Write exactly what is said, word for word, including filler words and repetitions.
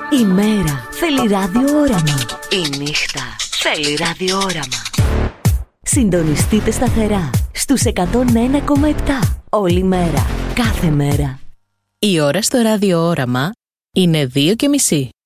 Η μέρα θέλει ραδιόραμα. Η νύχτα θέλει ραδιόραμα. Συντονιστείτε σταθερά στους εκατόν ένα κόμμα επτά. Όλη μέρα, κάθε μέρα. Η ώρα στο ραδιόραμα είναι δύο και μισή.